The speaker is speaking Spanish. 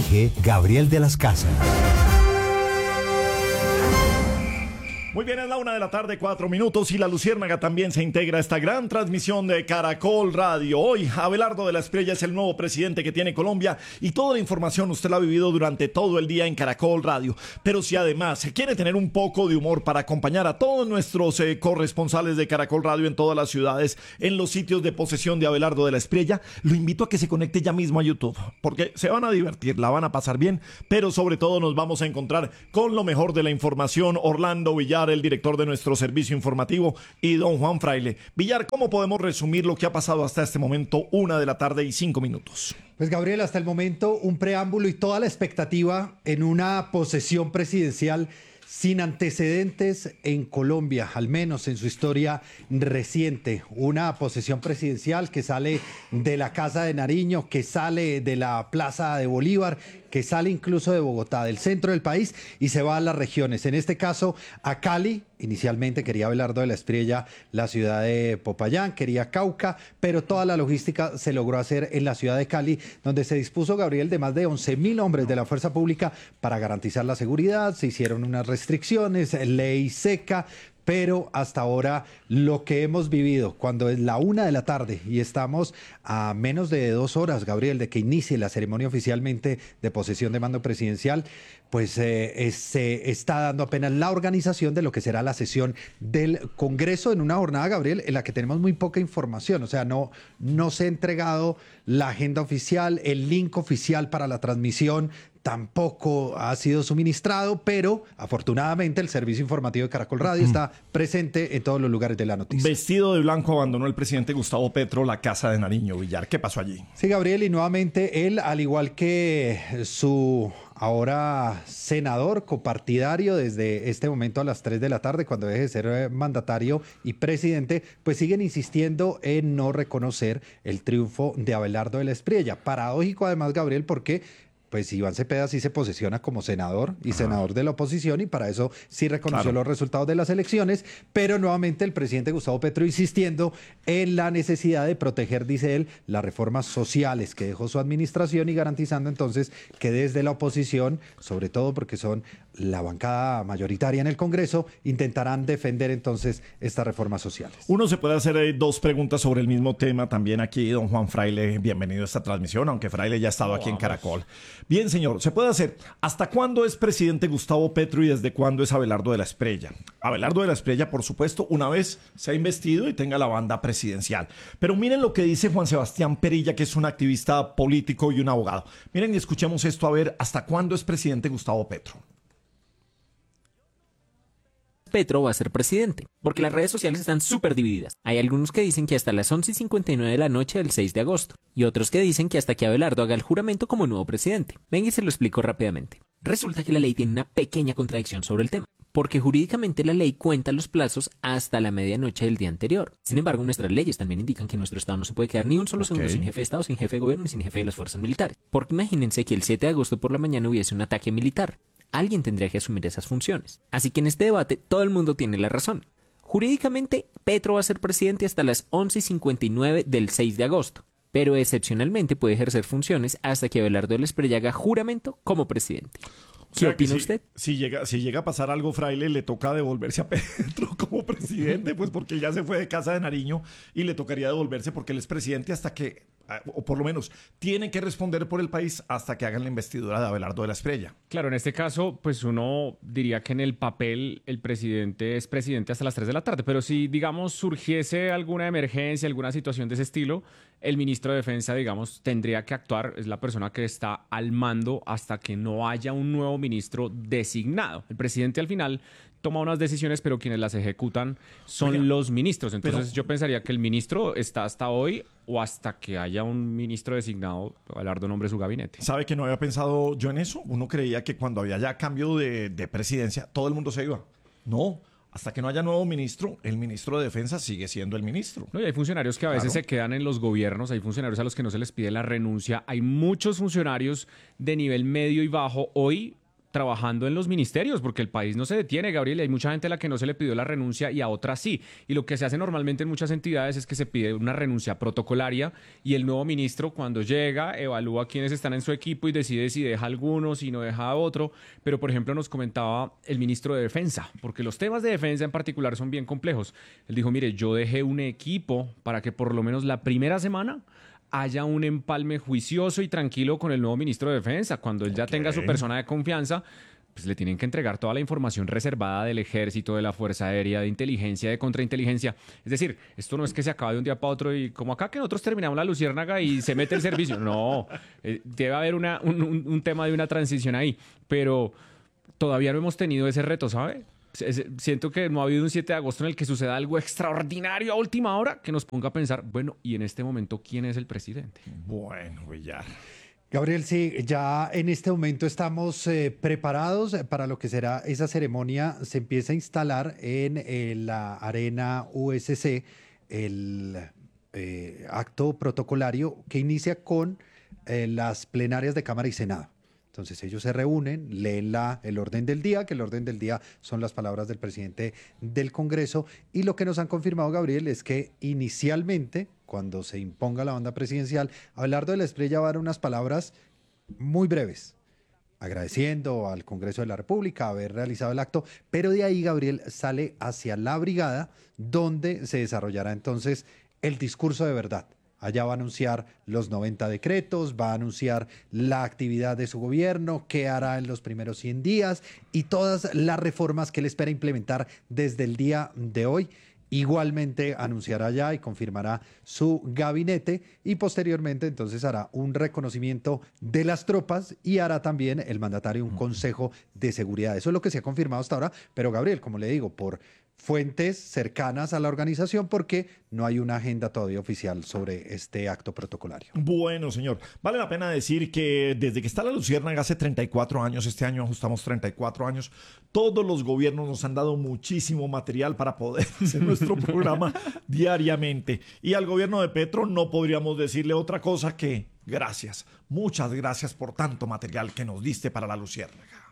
Dirige Gabriel de las Casas. Muy bien, es la 1:04 p.m. y la Luciérnaga también se integra a esta gran transmisión de Caracol Radio. Hoy, Abelardo de la Espriella es el nuevo presidente que tiene Colombia y toda la información usted la ha vivido durante todo el día en Caracol Radio. Pero si además quiere tener un poco de humor para acompañar a todos nuestros corresponsales de Caracol Radio en todas las ciudades, en los sitios de posesión de Abelardo de la Espriella, lo invito a que se conecte ya mismo a YouTube, porque se van a divertir, la van a pasar bien, pero sobre todo nos vamos a encontrar con lo mejor de la información. Orlando Villar, el director de nuestro servicio informativo, y don Juan Fraile. Villar, ¿cómo podemos resumir lo que ha pasado hasta este momento, 1:05 p.m? Pues Gabriel, hasta el momento un preámbulo y toda la expectativa en una posesión presidencial sin antecedentes en Colombia, al menos en su historia reciente. Una posesión presidencial que sale de la Casa de Nariño, que sale de la Plaza de Bolívar, que sale incluso de Bogotá, del centro del país, y se va a las regiones. En este caso, a Cali. Inicialmente quería Abelardo de la Espriella la ciudad de Popayán, quería Cauca, pero toda la logística se logró hacer en la ciudad de Cali, donde se dispuso, Gabriel, de más de 11.000 hombres de la fuerza pública para garantizar la seguridad. Se hicieron unas restricciones, ley seca, pero hasta ahora lo que hemos vivido, cuando es la 1:00 p.m. y estamos a menos de 2 horas, Gabriel, de que inicie la ceremonia oficialmente de posesión de mando presidencial, pues se está dando apenas la organización de lo que será la sesión del Congreso en una jornada, Gabriel, en la que tenemos muy poca información. O sea, no se ha entregado la agenda oficial, el link oficial para la transmisión tampoco ha sido suministrado, pero afortunadamente el servicio informativo de Caracol Radio está presente en todos los lugares de la noticia. Vestido de blanco abandonó el presidente Gustavo Petro la Casa de Nariño. Villar, ¿qué pasó allí? Sí, Gabriel, y nuevamente él, al igual que su ahora senador copartidario desde este momento a las 3:00 p.m, cuando deje de ser mandatario y presidente, pues siguen insistiendo en no reconocer el triunfo de Abelardo de la Espriella. Paradójico además, Gabriel, porque pues Iván Cepeda sí se posesiona como senador y senador de la oposición, y para eso sí reconoció los resultados de las elecciones, pero nuevamente el presidente Gustavo Petro insistiendo en la necesidad de proteger, dice él, las reformas sociales que dejó su administración, y garantizando entonces que desde la oposición, sobre todo porque son la bancada mayoritaria en el Congreso, intentarán defender entonces estas reformas sociales. Uno se puede hacer dos preguntas sobre el mismo tema también aquí, don Juan Fraile, bienvenido a esta transmisión, aunque Fraile ya ha estado aquí en Caracol. Bien, señor, se puede hacer. ¿Hasta cuándo es presidente Gustavo Petro y desde cuándo es Abelardo de la Espriella? Abelardo de la Espriella, por supuesto, una vez se ha investido y tenga la banda presidencial. Pero miren lo que dice Juan Sebastián Perilla, que es un activista político y un abogado. Miren y escuchemos esto a ver hasta cuándo es presidente Gustavo Petro. Petro va a ser presidente, porque las redes sociales están súper divididas. Hay algunos que dicen que hasta las 11:59 de la noche del 6 de agosto, y otros que dicen que hasta que Abelardo haga el juramento como nuevo presidente. Venga y se lo explico rápidamente. Resulta que la ley tiene una pequeña contradicción sobre el tema, porque jurídicamente la ley cuenta los plazos hasta la medianoche del día anterior. Sin embargo, nuestras leyes también indican que nuestro Estado no se puede quedar ni un solo segundo sin jefe de Estado, sin jefe de gobierno, ni sin jefe de las fuerzas militares. Porque imagínense que el 7 de agosto por la mañana hubiese un ataque militar. Alguien tendría que asumir esas funciones. Así que en este debate todo el mundo tiene la razón. Jurídicamente, Petro va a ser presidente hasta las 11:59 del 6 de agosto, pero excepcionalmente puede ejercer funciones hasta que Abelardo de la Espriella haga juramento como presidente. ¿Qué opina usted? Si llega a pasar algo, Fraile, le toca devolverse a Petro como presidente, pues porque ya se fue de Casa de Nariño y le tocaría devolverse porque él es presidente hasta que, o por lo menos, tiene que responder por el país hasta que hagan la investidura de Abelardo de la Espriella. Claro, en este caso, pues uno diría que en el papel el presidente es presidente hasta las 3:00 p.m, pero si, digamos, surgiese alguna emergencia, alguna situación de ese estilo, el ministro de Defensa, digamos, tendría que actuar, es la persona que está al mando hasta que no haya un nuevo ministro designado. El presidente al final toma unas decisiones, pero quienes las ejecutan son los ministros. Entonces yo pensaría que el ministro está hasta hoy o hasta que haya un ministro designado, Abelardo nombre su gabinete. ¿Sabe que no había pensado yo en eso? Uno creía que cuando había ya cambio de presidencia, todo el mundo se iba. No. Hasta que no haya nuevo ministro, el ministro de Defensa sigue siendo el ministro. No, y hay funcionarios que a veces se quedan en los gobiernos, hay funcionarios a los que no se les pide la renuncia, hay muchos funcionarios de nivel medio y bajo. Hoy trabajando en los ministerios, porque el país no se detiene, Gabriel, y hay mucha gente a la que no se le pidió la renuncia y a otras sí. Y lo que se hace normalmente en muchas entidades es que se pide una renuncia protocolaria y el nuevo ministro cuando llega evalúa quiénes están en su equipo y decide si deja a algunos y no deja a otro. Pero, por ejemplo, nos comentaba el ministro de Defensa, porque los temas de defensa en particular son bien complejos. Él dijo, mire, yo dejé un equipo para que por lo menos la primera semana haya un empalme juicioso y tranquilo con el nuevo ministro de Defensa. Cuando él ya tenga su persona de confianza, pues le tienen que entregar toda la información reservada del ejército, de la Fuerza Aérea, de inteligencia, de contrainteligencia. Es decir, esto no es que se acabe de un día para otro y como acá que nosotros terminamos la luciérnaga y se mete el servicio. No, debe haber un tema de una transición ahí, pero todavía no hemos tenido ese reto, ¿sabe? Siento que no ha habido un 7 de agosto en el que suceda algo extraordinario a última hora que nos ponga a pensar, bueno, y en este momento, ¿quién es el presidente? Bueno, Villar. Gabriel, sí, ya en este momento estamos preparados para lo que será esa ceremonia. Se empieza a instalar en la arena USC el acto protocolario que inicia con las plenarias de Cámara y Senado. Entonces ellos se reúnen, leen el orden del día, que el orden del día son las palabras del presidente del Congreso, y lo que nos han confirmado, Gabriel, es que inicialmente, cuando se imponga la banda presidencial, Abelardo de la Espriella va a dar unas palabras muy breves, agradeciendo al Congreso de la República haber realizado el acto, pero de ahí, Gabriel, sale hacia la brigada, donde se desarrollará entonces el discurso de verdad. Allá va a anunciar los 90 decretos, va a anunciar la actividad de su gobierno, qué hará en los primeros 100 días y todas las reformas que él espera implementar desde el día de hoy. Igualmente anunciará ya y confirmará su gabinete y posteriormente entonces hará un reconocimiento de las tropas y hará también el mandatario un consejo de seguridad. Eso es lo que se ha confirmado hasta ahora, pero Gabriel, como le digo, por fuentes cercanas a la organización porque no hay una agenda todavía oficial sobre este acto protocolario. Bueno, señor, vale la pena decir que desde que está la Luciérnaga hace 34 años, este año ajustamos 34 años, todos los gobiernos nos han dado muchísimo material para poder hacer nuestro programa diariamente. Y al gobierno de Petro no podríamos decirle otra cosa que gracias, muchas gracias por tanto material que nos diste para la Luciérnaga.